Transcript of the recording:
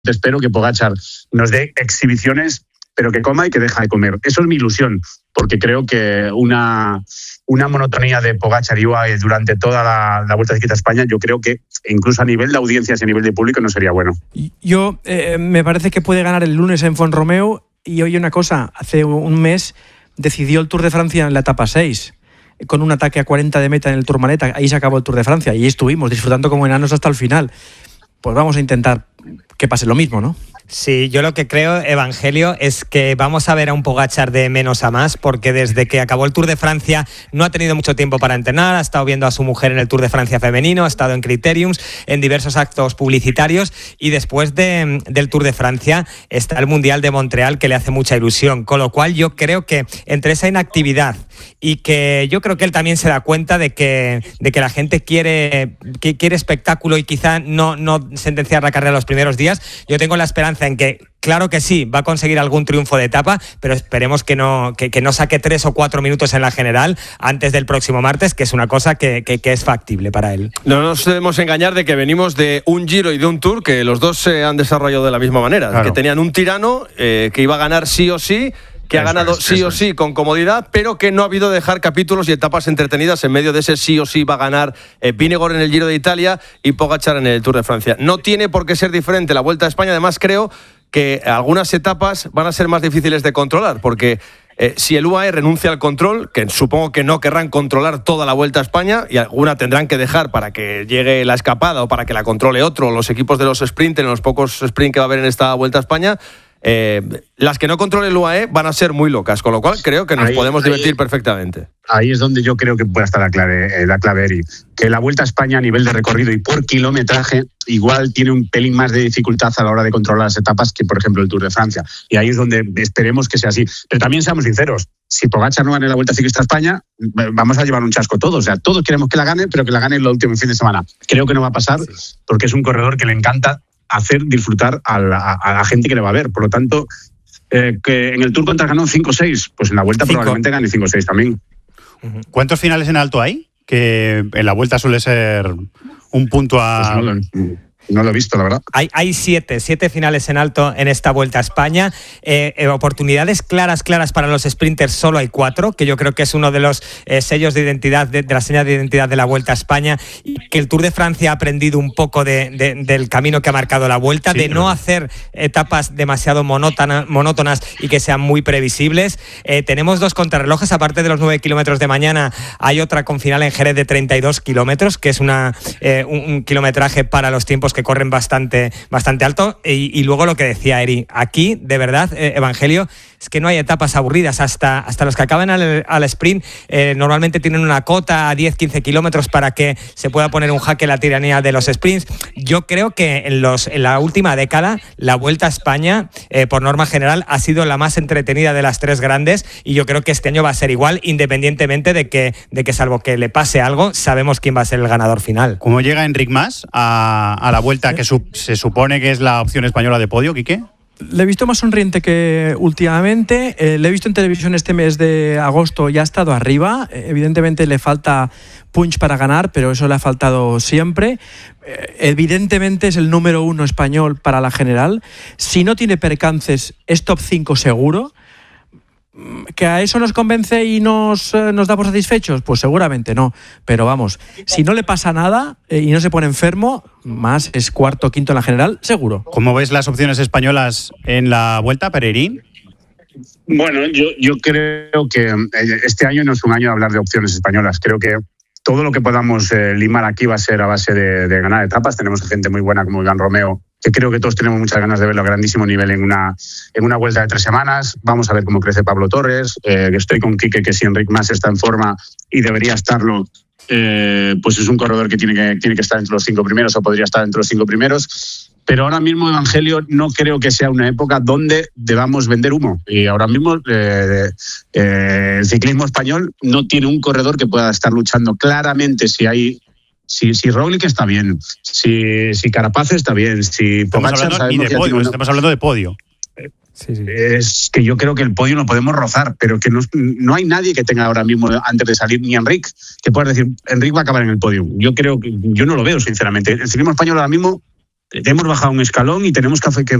espero que Pogačar nos dé exhibiciones, pero que coma y que deja de comer. Eso es mi ilusión, porque creo que una monotonía de Pogačar y UAE durante toda la Vuelta Ciclista a España, yo creo que incluso a nivel de audiencias y a nivel de público no sería bueno. Yo me parece que puede ganar el lunes en Font-Romeu, y oye una cosa, hace un mes decidió el Tour de Francia en la etapa 6, con un ataque a 40 de meta en el Tourmalet. Ahí se acabó el Tour de Francia y estuvimos disfrutando como enanos hasta el final. Pues vamos a intentar que pase lo mismo, ¿no? Sí, yo lo que creo, Evangelio, es que vamos a ver a un Pogačar de menos a más, porque desde que acabó el Tour de Francia no ha tenido mucho tiempo para entrenar, ha estado viendo a su mujer en el Tour de Francia femenino, ha estado en Criteriums, en diversos actos publicitarios, y después del Tour de Francia está el Mundial de Montreal, que le hace mucha ilusión, con lo cual yo creo que entre esa inactividad y que yo creo que él también se da cuenta de que la gente quiere espectáculo y quizá no sentenciar la carrera los primeros días, yo tengo la esperanza en que, claro que sí, va a conseguir algún triunfo de etapa, pero esperemos que no saque 3 o 4 minutos en la general antes del próximo martes, que es una cosa que es factible para él. No nos debemos engañar de que venimos de un Giro y de un Tour que los dos se han desarrollado de la misma manera, claro. Que tenían un tirano que iba a ganar sí o sí, que ha ganado sí o sí con comodidad, pero que no ha habido dejar capítulos y etapas entretenidas en medio de ese sí o sí va a ganar Vingegaard en el Giro de Italia y Pogačar en el Tour de Francia. No tiene por qué ser diferente la Vuelta a España, además creo que algunas etapas van a ser más difíciles de controlar, porque si el UAE renuncia al control, que supongo que no querrán controlar toda la Vuelta a España, y alguna tendrán que dejar para que llegue la escapada o para que la controle otro, los equipos de los sprint, en los pocos sprint que va a haber en esta Vuelta a España, las que no controle el UAE van a ser muy locas, con lo cual creo que nos podemos divertir perfectamente. Ahí es donde yo creo que puede estar la clave, Eri, que la Vuelta a España a nivel de recorrido y por kilometraje igual tiene un pelín más de dificultad a la hora de controlar las etapas que, por ejemplo, el Tour de Francia, y ahí es donde esperemos que sea así. Pero también seamos sinceros, si Pogačar no gane la Vuelta Ciclista a España, vamos a llevar un chasco todos. O sea, todos queremos que la gane, pero que la gane el último fin de semana. Creo que no va a pasar, porque es un corredor que le encanta hacer disfrutar a la gente que le va a ver. Por lo tanto, que en el Tour contra ganó 5-6, pues en la Vuelta probablemente gane 5-6 también. ¿Cuántos finales en alto hay? Que en la Vuelta suele ser un punto a... Pues no lo he visto, la verdad. Hay siete finales en alto en esta Vuelta a España. Oportunidades claras para los sprinters solo hay 4, que yo creo que es uno de los sellos de identidad, de las señas de identidad de la Vuelta a España, y que el Tour de Francia ha aprendido un poco del camino que ha marcado la Vuelta, de no hacer etapas demasiado monótonas y que sean muy previsibles. Tenemos 2 contrarrelojes, aparte de los 9 kilómetros de mañana, hay otra con final en Jerez de 32 kilómetros, que es un kilometraje para los tiempos que corren bastante alto, y luego lo que decía Eri, aquí de verdad, Evangelio, es que no hay etapas aburridas, hasta los que acaban al sprint normalmente tienen una cota a 10-15 kilómetros para que se pueda poner un jaque la tiranía de los sprints. Yo creo que en la última década la Vuelta a España, por norma general, ha sido la más entretenida de las 3 grandes, y yo creo que este año va a ser igual, independientemente de que salvo que le pase algo, sabemos quién va a ser el ganador final. ¿Cómo llega Enric Mas a la Vuelta, que se supone que es la opción española de podio, Quique? Le he visto más sonriente que últimamente. Le he visto en televisión este mes de agosto, ya ha estado arriba. Evidentemente le falta punch para ganar, pero eso le ha faltado siempre. Evidentemente es el número 1 español para la general. Si no tiene percances, es top 5 seguro. ¿Que a eso nos convence y nos da por satisfechos? Pues seguramente no, pero vamos, si no le pasa nada y no se pone enfermo, Mas es 4º o 5º en la general, seguro. ¿Cómo ves las opciones españolas en la Vuelta, Pereirín? Bueno, yo creo que este año no es un año de hablar de opciones españolas. Creo que todo lo que podamos limar aquí va a ser a base de ganar etapas. Tenemos gente muy buena como Iván Romeo, que creo que todos tenemos muchas ganas de verlo a grandísimo nivel en una Vuelta de 3 semanas. Vamos a ver cómo crece Pablo Torres. Estoy con Quique, que si Enric Mas está en forma y debería estarlo, pues es un corredor que tiene que estar entre los 5 primeros, o podría estar entre los 5 primeros. Pero ahora mismo, Evangelio, no creo que sea una época donde debamos vender humo. Y ahora mismo el ciclismo español no tiene un corredor que pueda estar luchando claramente. Si Roglic está bien, si Carapaz está bien, si Pogačar... Estamos hablando de podio. Sí. Es que yo creo que el podio lo podemos rozar, pero que no hay nadie que tenga ahora mismo, antes de salir, ni Enric, que pueda decir, Enric va a acabar en el podio. Yo creo que yo no lo veo, sinceramente. El ciclismo español ahora mismo hemos bajado un escalón y tenemos que